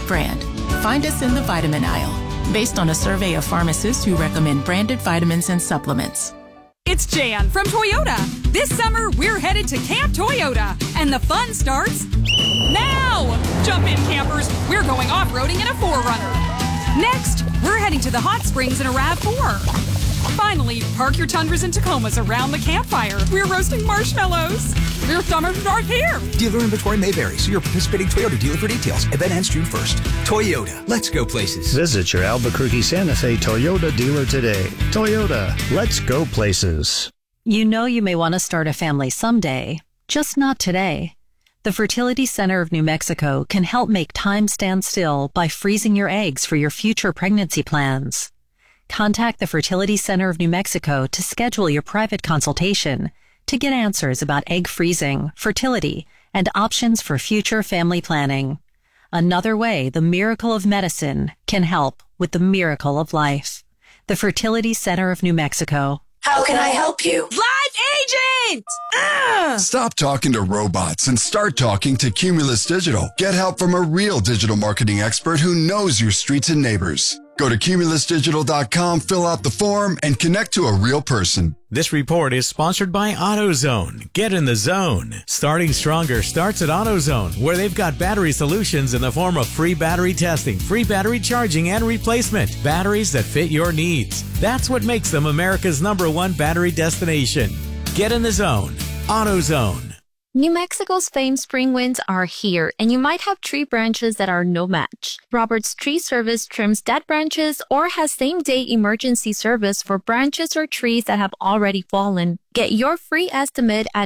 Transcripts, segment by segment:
favorite brand. Find us in the vitamin aisle, based on a survey of pharmacists who recommend branded vitamins and supplements. It's Jan from Toyota. This summer, we're headed to Camp Toyota, and the fun starts now! Jump in, campers. We're going off-roading in a 4Runner. Next, we're heading to the hot springs in a RAV4. Finally, park your Tundras and Tacomas around the campfire. We're roasting marshmallows. Your summer starts here. Dealer inventory may vary. See your participating Toyota dealer for details. Event ends June 1st. Toyota. Let's go places. Visit your Albuquerque Santa Fe Toyota dealer today. Toyota. Let's go places. You know you may want to start a family someday, just not today. The Fertility Center of New Mexico can help make time stand still by freezing your eggs for your future pregnancy plans. Contact the Fertility Center of New Mexico to schedule your private consultation to get answers about egg freezing, fertility, and options for future family planning. Another way the miracle of medicine can help with the miracle of life. The Fertility Center of New Mexico. How can I help you? Live agent! Stop talking to robots and start talking to Cumulus Digital. Get help from a real digital marketing expert who knows your streets and neighbors. Go to cumulusdigital.com, fill out the form, and connect to a real person. This report is sponsored by AutoZone. Get in the zone. Starting stronger starts at AutoZone, where they've got battery solutions in the form of free battery testing, free battery charging, and replacement. Batteries that fit your needs. That's what makes them America's #1 battery destination. Get in the zone. AutoZone. New Mexico's famed spring winds are here, and you might have tree branches that are no match. Robert's Tree Service trims dead branches or has same-day emergency service for branches or trees that have already fallen. Get your free estimate at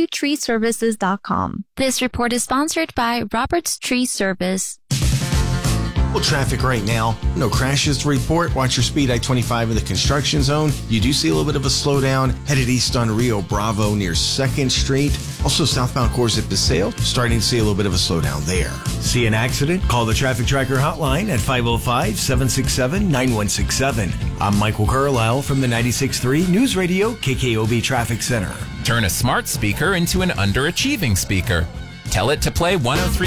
abqtreeservices.com. This report is sponsored by Robert's Tree Service. Well, traffic right now. No crashes to report. Watch your speed. I-25 in the construction zone. You do see a little bit of a slowdown headed east on Rio Bravo near 2nd Street. Also, southbound Coors at Paseo. Starting to see a little bit of a slowdown there. See an accident? Call the Traffic Tracker hotline at 505-767-9167. I'm Michael Carlisle from the 96.3 News Radio KKOB Traffic Center. Turn a smart speaker into an underachieving speaker. Tell it to play 103.